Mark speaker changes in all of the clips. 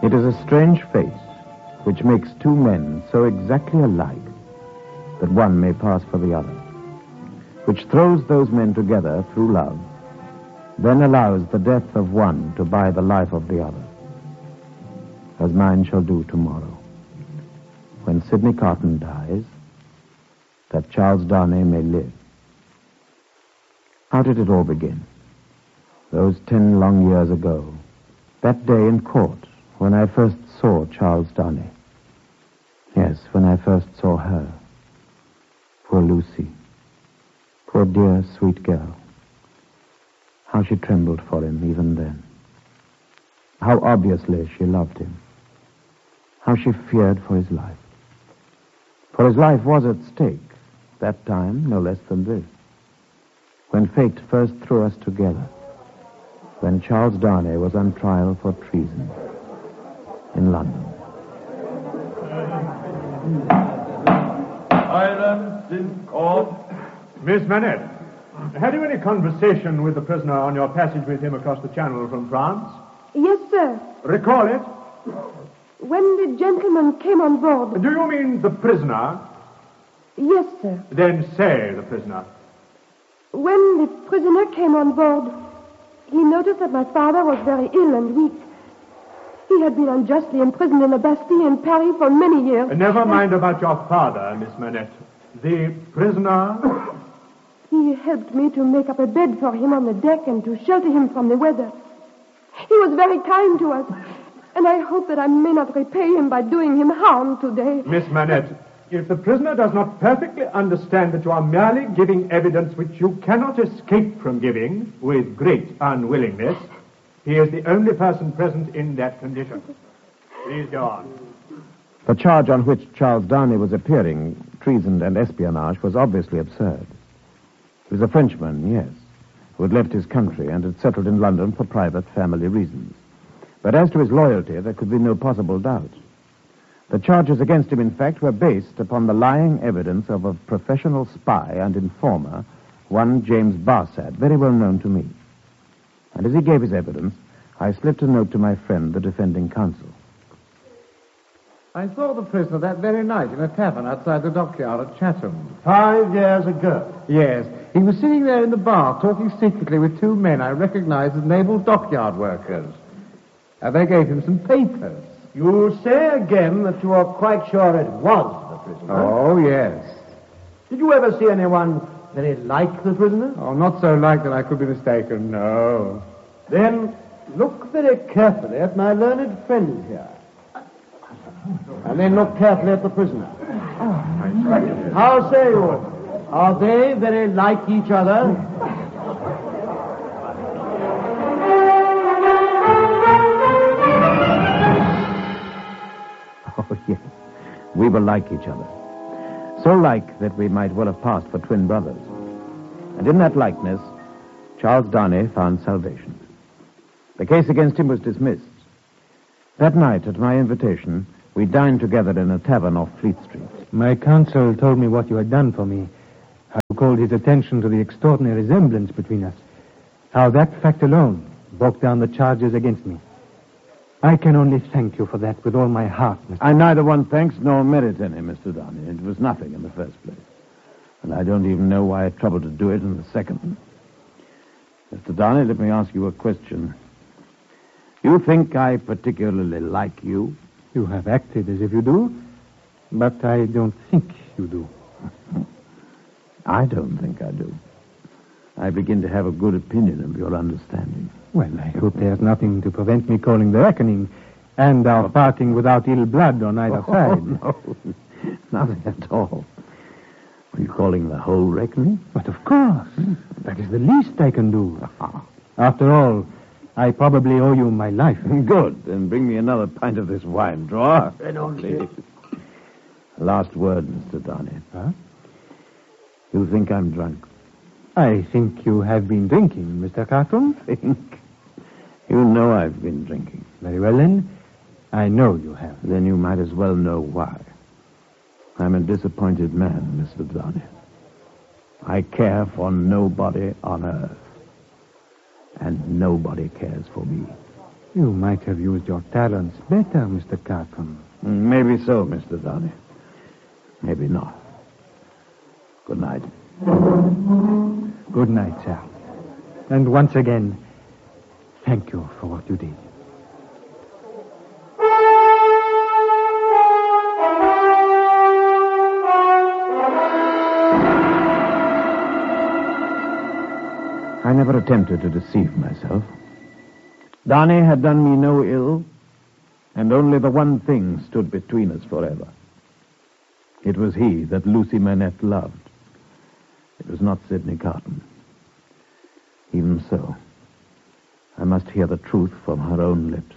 Speaker 1: It is a strange face which makes two men so exactly alike that one may pass for the other, which throws those men together through love, then allows the death of one to buy the life of the other, as mine shall do tomorrow, when Sidney Carton dies, that Charles Darnay may live. How did it all begin? Those 10 long years ago, that day in court when I first saw Charles Darnay. Yes, when I first saw her. Poor Lucy. Poor dear, sweet girl. How she trembled for him even then. How obviously she loved him. How she feared for his life. For his life was at stake, that time no less than this. When fate first threw us together. When Charles Darnay was on trial for treason in London.
Speaker 2: Silence in court.
Speaker 3: Miss Manette, had you any conversation with the prisoner on your passage with him across the channel from France?
Speaker 4: Yes, sir.
Speaker 3: Recall it.
Speaker 4: When the gentleman came on board...
Speaker 3: Do you mean the prisoner?
Speaker 4: Yes, sir.
Speaker 3: Then say the prisoner.
Speaker 4: When the prisoner came on board, he noticed that my father was very ill and weak. He had been unjustly imprisoned in the Bastille in Paris for many years.
Speaker 3: Never mind about your father, Miss Manette. The prisoner...
Speaker 4: He helped me to make up a bed for him on the deck and to shelter him from the weather. He was very kind to us, and I hope that I may not repay him by doing him harm today.
Speaker 3: Miss Manette, if the prisoner does not perfectly understand that you are merely giving evidence which you cannot escape from giving with great unwillingness, he is the only person present in that condition. Please go on. The charge on which Charles Darnay was appearing, treason and espionage, was obviously absurd. He was a Frenchman, yes, who had left his country and had settled in London for private family reasons. But as to his loyalty, there could be no possible doubt. The charges against him, in fact, were based upon the lying evidence of a professional spy and informer, one James Barsad, very well known to me. And as he gave his evidence, I slipped a note to my friend, the defending counsel.
Speaker 5: I saw the prisoner that very night in a tavern outside the dockyard at Chatham.
Speaker 2: 5 years ago.
Speaker 5: Yes. He was sitting there in the bar talking secretly with two men I recognized as naval dockyard workers. And they gave him some papers.
Speaker 2: You say again that you are quite sure it was the prisoner.
Speaker 5: Oh, yes.
Speaker 2: Did you ever see anyone very like the prisoner?
Speaker 5: Oh, not so like that I could be mistaken, no.
Speaker 2: Then look very carefully at my learned friend here. And then look carefully at the prisoner. How say you? Are they very like each other?
Speaker 1: Oh, yes. We were like each other. So like that we might well have passed for twin brothers. And in that likeness, Charles Darnay found salvation. The case against him was dismissed. That night, at my invitation, we dined together in a tavern off Fleet Street.
Speaker 6: My counsel told me what you had done for me. How you called his attention to the extraordinary resemblance between us. How that fact alone broke down the charges against me. I can only thank you for that with all my heart, Mr.
Speaker 1: I neither want thanks nor merit any, Mr. Darnay. It was nothing in the first place. And I don't even know why I troubled to do it in the second. Mr. Darnay, let me ask you a question. You think I particularly like you?
Speaker 6: You have acted as if you do, but I don't think you do.
Speaker 1: I don't think I do. I begin to have a good opinion of your understanding.
Speaker 6: Well, I hope there's nothing to prevent me calling the reckoning and our parting without ill blood on either side.
Speaker 1: No, nothing at all. Are you calling the whole reckoning?
Speaker 6: But of course. That is the least I can do. After all, I probably owe you my life.
Speaker 1: Good. Then bring me another pint of this wine. Draw.
Speaker 2: Please.
Speaker 1: Last word, Mr. Darnay.
Speaker 6: Huh?
Speaker 1: You think I'm drunk?
Speaker 6: I think you have been drinking, Mr. Carton.
Speaker 1: Think? You know I've been drinking.
Speaker 6: Very well, then. I know you have.
Speaker 1: Then you might as well know why. I'm a disappointed man, Mr. Darnay. I care for nobody on earth. And nobody cares for me.
Speaker 6: You might have used your talents better, Mr. Carton.
Speaker 1: Maybe so, Mr. Darnay. Maybe not. Good night.
Speaker 6: Good night, sir. And once again, thank you for what you did.
Speaker 1: I never attempted to deceive myself. Darnay had done me no ill, and only the one thing stood between us forever. It was he that Lucy Manette loved. It was not Sidney Carton. Even so, I must hear the truth from her own lips.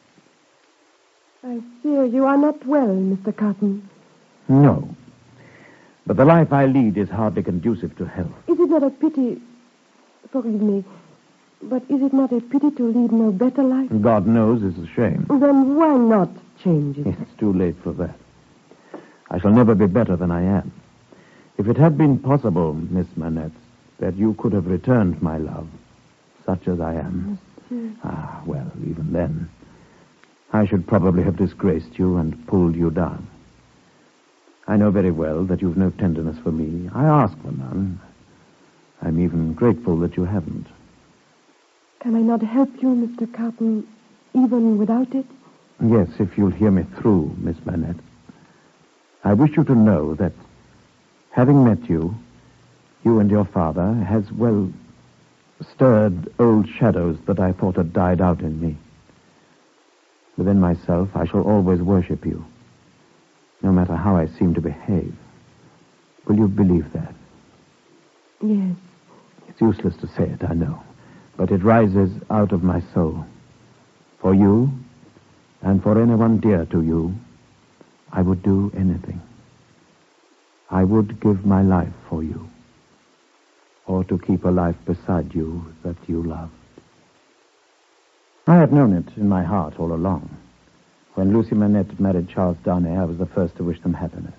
Speaker 4: I fear you are not well, Mr. Carton.
Speaker 1: No. But the life I lead is hardly conducive to health.
Speaker 4: Is it not a pity... Forgive me, but is it not a pity to lead no better life?
Speaker 1: God knows it's a shame.
Speaker 4: Then why not change it?
Speaker 1: It's too late for that. I shall never be better than I am. If it had been possible, Miss Manette, that you could have returned my love, such as I am.
Speaker 4: Monsieur.
Speaker 1: Well, even then, I should probably have disgraced you and pulled you down. I know very well that you've no tenderness for me. I ask for none. I'm even grateful that you haven't.
Speaker 4: Can I not help you, Mr. Carton, even without it?
Speaker 1: Yes, if you'll hear me through, Miss Manette. I wish you to know that, having met you, you and your father has, well, stirred old shadows that I thought had died out in me. Within myself, I shall always worship you, no matter how I seem to behave. Will you believe that?
Speaker 4: Yes.
Speaker 1: It's useless to say it, I know, but it rises out of my soul. For you, and for anyone dear to you, I would do anything. I would give my life for you, or to keep a life beside you that you loved. I had known it in my heart all along. When Lucy Manette married Charles Darnay, I was the first to wish them happiness.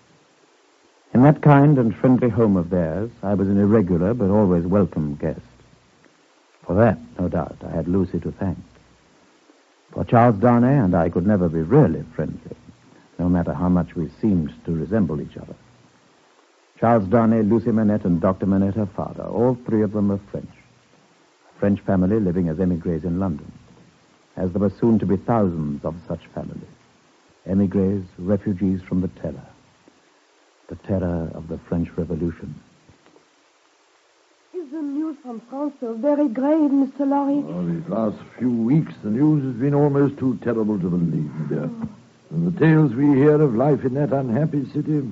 Speaker 1: In that kind and friendly home of theirs, I was an irregular but always welcome guest. For that, no doubt, I had Lucy to thank. For Charles Darnay and I could never be really friendly, no matter how much we seemed to resemble each other. Charles Darnay, Lucy Manette, and Dr. Manette, her father, all three of them were French. A French family living as emigres in London, as there were soon to be thousands of such families. Emigres, refugees from the terror of the French Revolution.
Speaker 4: Is the news from France so very grave, Mr. Lorry?
Speaker 7: Oh, these last few weeks, the news has been almost too terrible to believe, my dear. And the tales we hear of life in that unhappy city,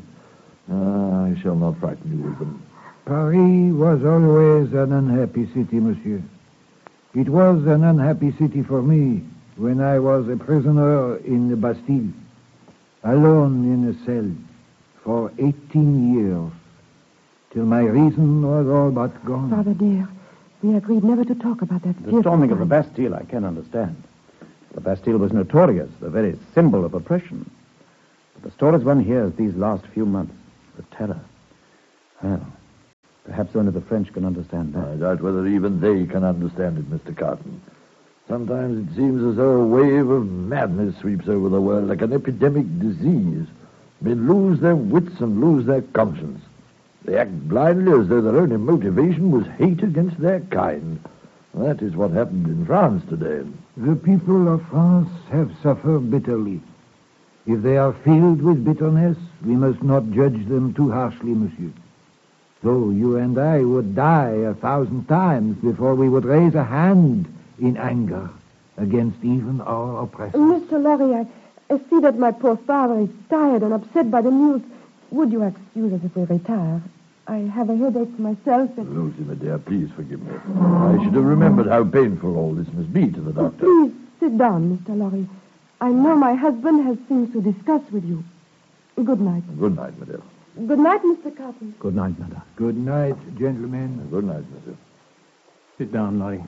Speaker 7: I shall not frighten you with them.
Speaker 5: Paris was always an unhappy city, monsieur. It was an unhappy city for me when I was a prisoner in the Bastille, alone in a cell for 18 years, till my reason was all but gone.
Speaker 4: Father dear, we agreed never to talk about that.
Speaker 1: The storming of the Bastille I can understand. The Bastille was notorious, the very symbol of oppression. But the stories one hears these last few months, the terror. Well, perhaps only the French can understand that.
Speaker 7: I doubt whether even they can understand it, Mr. Carton. Sometimes it seems as though a wave of madness sweeps over the world like an epidemic disease. Men lose their wits and lose their conscience. They act blindly as though their only motivation was hate against their kind. That is what happened in France today.
Speaker 5: The people of France have suffered bitterly. If they are filled with bitterness, we must not judge them too harshly, monsieur. Though you and I would die 1,000 times before we would raise a hand in anger against even our oppressors.
Speaker 4: Mr. Lorry, I see that my poor father is tired and upset by the news. Would you excuse us if we retire? I have a headache myself and...
Speaker 7: Lucy, my dear, please forgive me. I should have remembered how painful all this must be to the doctor.
Speaker 4: Please sit down, Mr. Lorry. I know my husband has things to discuss with you. Good night.
Speaker 7: Good night, my dear.
Speaker 4: Good night, Mr. Carton.
Speaker 1: Good night, madame.
Speaker 5: Good night, gentlemen.
Speaker 7: Good night, monsieur.
Speaker 6: Sit down, Lorry.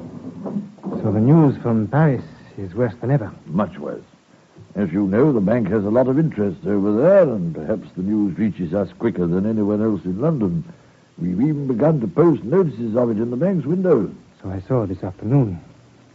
Speaker 6: So the news from Paris is worse than ever.
Speaker 7: Much worse. As you know, the bank has a lot of interest over there, and perhaps the news reaches us quicker than anyone else in London. We've even begun to post notices of it in the bank's windows.
Speaker 6: So I saw this afternoon.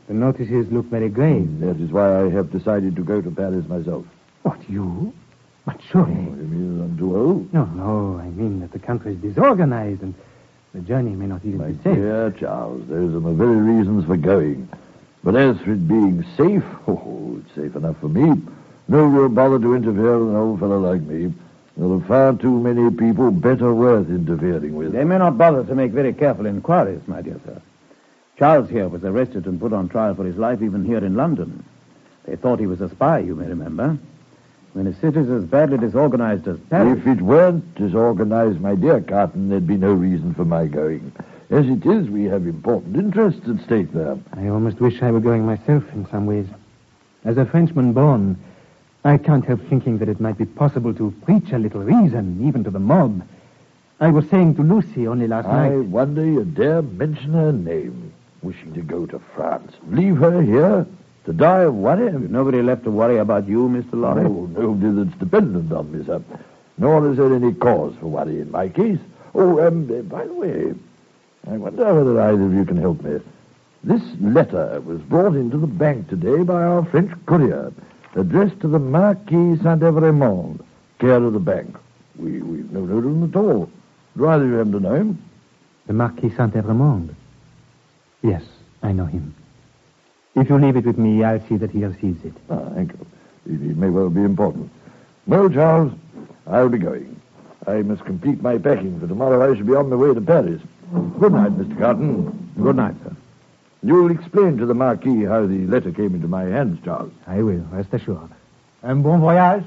Speaker 6: The notices look very grave.
Speaker 7: That is why I have decided to go to Paris myself.
Speaker 6: What, you? But surely...
Speaker 7: Oh, you mean I'm too old?
Speaker 6: No, I mean that the country is disorganized and the journey may not even
Speaker 7: My
Speaker 6: be safe.
Speaker 7: dear Charles, those are the very reasons for going. But as for it being safe, it's safe enough for me. No real bother to interfere with an old fellow like me. There are far too many people better worth interfering with.
Speaker 1: They may not bother to make very careful inquiries, my dear sir. Charles here was arrested and put on trial for his life even here in London. They thought he was a spy, you may remember. When a city is as badly disorganized as Paris...
Speaker 7: If it weren't disorganized, my dear Carton, there'd be no reason for my going. As it is, we have important interests at stake there.
Speaker 6: I almost wish I were going myself in some ways. As a Frenchman born, I can't help thinking that it might be possible to preach a little reason, even to the mob. I was saying to Lucy only last
Speaker 7: I
Speaker 6: night...
Speaker 7: wonder you dare mention her name, wishing to go to France. Leave her here to die of worry?
Speaker 1: Nobody left to worry about you, Mr. Lorry?
Speaker 7: No, nobody that's dependent on me, sir. Nor is there any cause for worry in my case. By the way, I wonder whether either of you can help me. This letter was brought into the bank today by our French courier, addressed to the Marquis Saint-Evremond, care of the bank. We've no note of him at all. Do either of you happen to know him?
Speaker 6: The Marquis Saint-Evremond? Yes, I know him. If you leave it with me, I'll see that he receives it.
Speaker 7: Thank you. It may well be important. Well, Charles, I'll be going. I must complete my packing, for tomorrow I shall be on my way to Paris. Good night, Mr. Carton.
Speaker 1: Good night, sir.
Speaker 7: You'll explain to the Marquis how the letter came into my hands, Charles.
Speaker 6: I will, rest assured. Un bon voyage.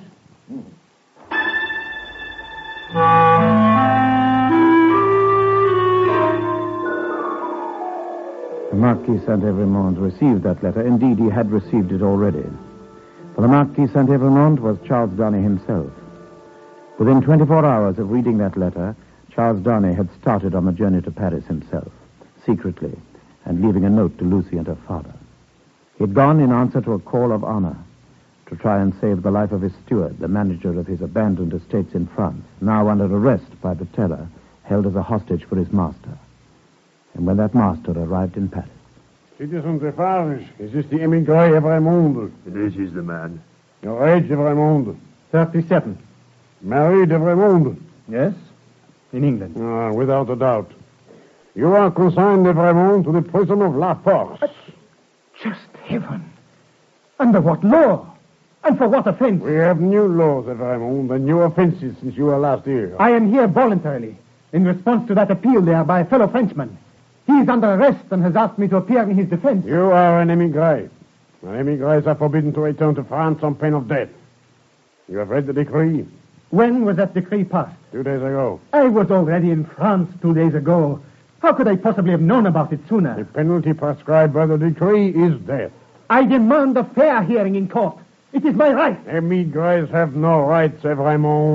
Speaker 1: The Marquis Saint-Evremond received that letter. Indeed, he had received it already. For the Marquis Saint-Evremond was Charles Darnay himself. Within 24 hours of reading that letter, Charles Darnay had started on the journey to Paris himself, secretly, and leaving a note to Lucy and her father. He had gone in answer to a call of honor to try and save the life of his steward, the manager of his abandoned estates in France, now under arrest by the teller, held as a hostage for his master. And when that master arrived in Paris...
Speaker 2: Citizen Defarge, is this the émigré Evremond?
Speaker 8: This is the man.
Speaker 2: Your age, Evremond?
Speaker 6: 37.
Speaker 2: Married, Evremond?
Speaker 6: Yes? In England.
Speaker 2: Without a doubt. You are consigned, Evremond, to the prison of La Force.
Speaker 6: Just heaven. Under what law? And for what offense?
Speaker 2: We have new laws, Evremond, and new offenses since you were last here.
Speaker 6: I am here voluntarily, in response to that appeal there by a fellow Frenchman. He is under arrest and has asked me to appear in his defense.
Speaker 2: You are an émigré. And émigrés are forbidden to return to France on pain of death. You have read the decree?
Speaker 6: When was that decree passed?
Speaker 2: 2 days ago.
Speaker 6: I was already in France 2 days ago. How could I possibly have known about it sooner?
Speaker 2: The penalty prescribed by the decree is death.
Speaker 6: I demand a fair hearing in court. It is my right.
Speaker 2: Émigrés have no rights, Evremond.